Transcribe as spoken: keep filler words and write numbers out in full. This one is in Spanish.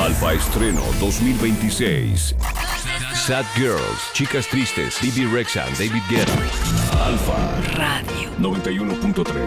Alfa Estreno dos mil veintiséis. Sad Girls, Chicas Tristes, Bibi Rexha, David Guetta. Alfa Radio noventa y uno punto tres.